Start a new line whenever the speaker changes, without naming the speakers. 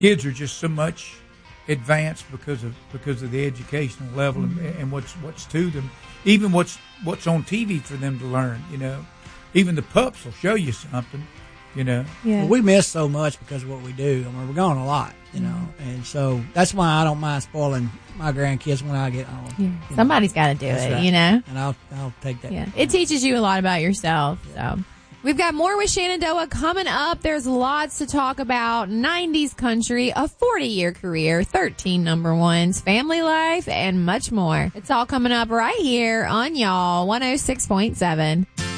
kids are just so much advanced because of the educational level and what's to them. Even what's on TV for them to learn. Even the pups will show you something.
Yeah.
Well, we miss so much because of what we do. I mean, we're gone a lot, and so that's why I don't mind spoiling my grandkids when I get home.
Yeah. Somebody's got to do it,
right.
And
I'll take that.
Yeah. It teaches you a lot about yourself. So we've got more with Shenandoah coming up. There's lots to talk about. 90s country, a 40-year career, 13 number ones, family life, and much more. It's all coming up right here on y'all 106.7.